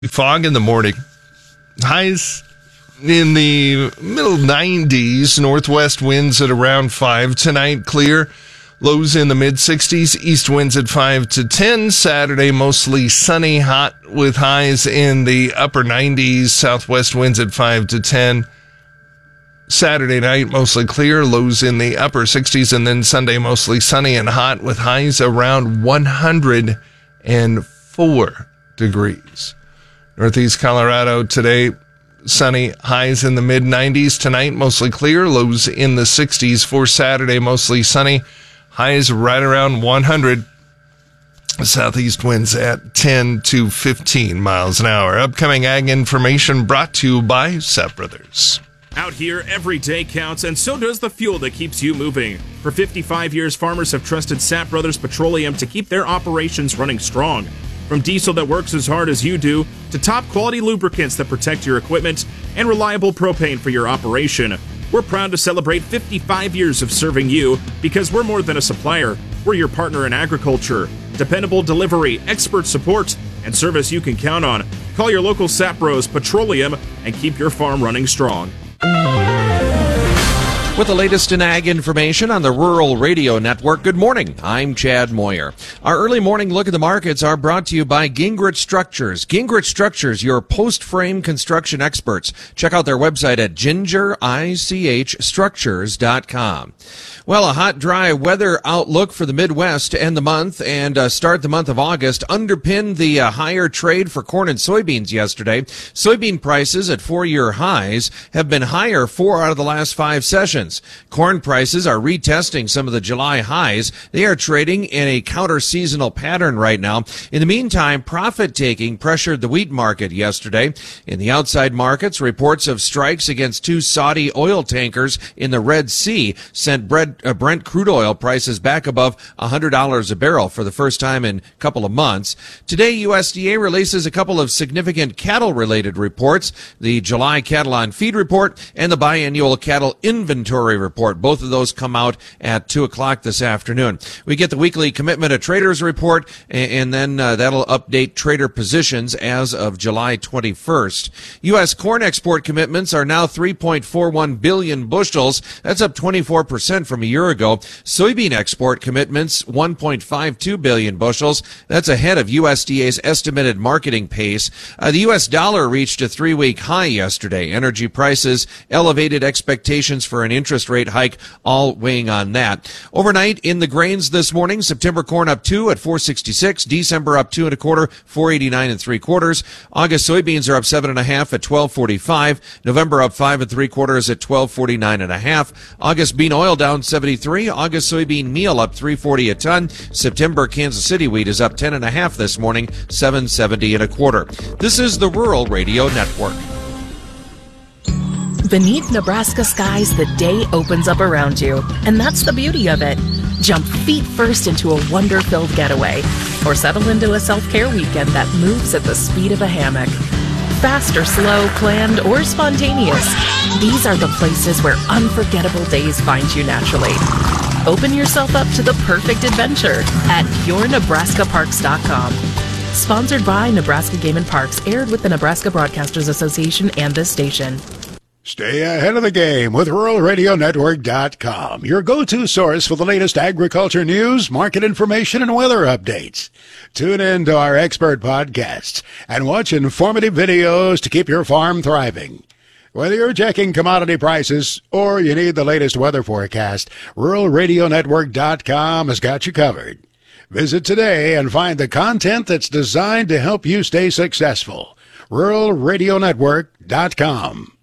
Fog in the morning. Highs in the middle 90s. Northwest winds at around 5. Tonight, clear. Lows in the mid 60s. East winds at 5 to 10. Saturday, mostly sunny, hot with highs in the upper 90s. Southwest winds at 5 to 10. Saturday night, mostly clear. Lows in the upper 60s. And then Sunday, mostly sunny and hot with highs around 104 degrees. Northeast Colorado today, sunny, highs in the mid-90s. Tonight, mostly clear, lows in the 60s. For Saturday, mostly sunny, highs right around 100. Southeast winds at 10 to 15 miles an hour. Upcoming ag information brought to you by Sapp Brothers. Out here, every day counts, and so does the fuel that keeps you moving. For 55 years, farmers have trusted Sapp Brothers Petroleum to keep their operations running strong. From diesel that works as hard as you do, to top-quality lubricants that protect your equipment, and reliable propane for your operation. We're proud to celebrate 55 years of serving you, because we're more than a supplier. We're your partner in agriculture. Dependable delivery, expert support, and service you can count on. Call your local Sapp Bros Petroleum and keep your farm running strong. With the latest in ag information on the Rural Radio Network, good morning. I'm Chad Moyer. Our early morning look at the markets are brought to you by Gingrich Structures. Gingrich Structures, your post-frame construction experts. Check out their website at gingerichstructures.com. Well, a hot, dry weather outlook for the Midwest to end the month and start the month of August underpinned the higher trade for corn and soybeans yesterday. Soybean prices at 4-year highs have been higher 4 out of the last 5 sessions. Corn prices are retesting some of the July highs. They are trading in a counter-seasonal pattern right now. In the meantime, profit-taking pressured the wheat market yesterday. In the outside markets, reports of strikes against 2 Saudi oil tankers in the Red Sea sent Brent crude oil prices back above $100 a barrel for the first time in a couple of months. Today, USDA releases a couple of significant cattle-related reports, the July Cattle on Feed report and the biannual cattle inventory report. Both of those come out at 2 o'clock this afternoon. We get the weekly Commitment of Traders report, and then that'll update trader positions as of July 21st. U.S. corn export commitments are now 3.41 billion bushels. That's up 24% from a year ago. Soybean export commitments, 1.52 billion bushels. That's ahead of USDA's estimated marketing pace. The U.S. dollar reached a 3-week high yesterday. Energy prices, elevated expectations for an interest rate hike, all weighing on that. Overnight in the grains this morning, September corn up 2 at 466, December up 2 1/4, 489 3/4. August soybeans are up 7.5 at 1245. November up 5 3/4 at 1249 1/2. August bean oil down 73. August soybean meal up 340 a ton. September Kansas City wheat is up 10.5 this morning, 770 1/4. This is the Rural Radio Network. Beneath Nebraska skies, the day opens up around you, and that's the beauty of it. Jump feet first into a wonder-filled getaway, or settle into a self-care weekend that moves at the speed of a hammock. Fast or slow, planned or spontaneous, these are the places where unforgettable days find you naturally. Open yourself up to the perfect adventure at yournebraskaparks.com. Sponsored by Nebraska Game and Parks, aired with the Nebraska Broadcasters Association and this station. Stay ahead of the game with RuralRadioNetwork.com, your go-to source for the latest agriculture news, market information, and weather updates. Tune in to our expert podcasts and watch informative videos to keep your farm thriving. Whether you're checking commodity prices or you need the latest weather forecast, RuralRadioNetwork.com has got you covered. Visit today and find the content that's designed to help you stay successful. RuralRadioNetwork.com.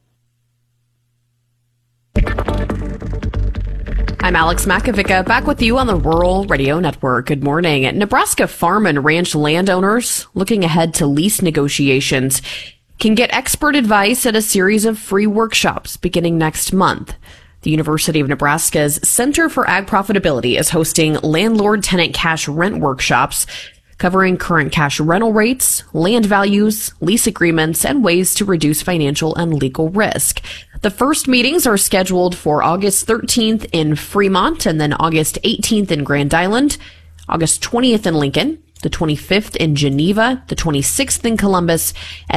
I'm Alex Makovica, back with you on the Rural Radio Network. Good morning. Nebraska farm and ranch landowners looking ahead to lease negotiations can get expert advice at a series of free workshops beginning next month. The University of Nebraska's Center for Ag Profitability is hosting landlord-tenant cash rent workshops covering current cash rental rates, land values, lease agreements, and ways to reduce financial and legal risk. The first meetings are scheduled for August 13th in Fremont and then August 18th in Grand Island, August 20th in Lincoln, the 25th in Geneva, the 26th in Columbus,